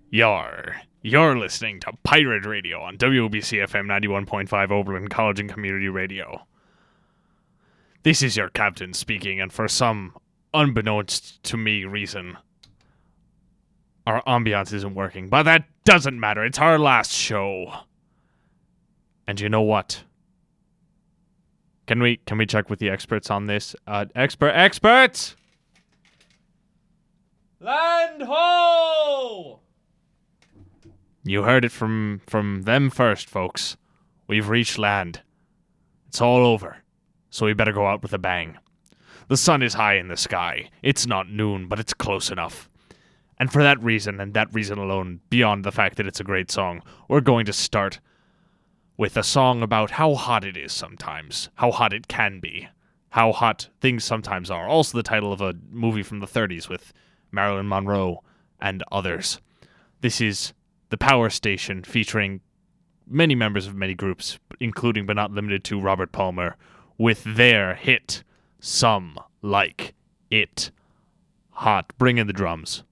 You're listening to Pirate Radio on WOBC FM 91.5 Oberlin College and Community Radio. This is your captain speaking, and for some unbeknownst to me reason, our ambiance isn't working. But that doesn't matter. It's our last show. And you know what? Can we check with the experts on this? Experts! Land ho! You heard it from them first, folks. We've reached land. It's all over. So we better go out with a bang. The sun is high in the sky. It's not noon, but it's close enough. And for that reason, and that reason alone, beyond the fact that it's a great song, we're going to start with a song about how hot it is sometimes. How hot it can be. How hot things sometimes are. Also the title of a movie from the 30s with Marilyn Monroe and others. This is The Power Station, featuring many members of many groups, including but not limited to Robert Palmer, with their hit, Some Like It Hot. Bring in the drums.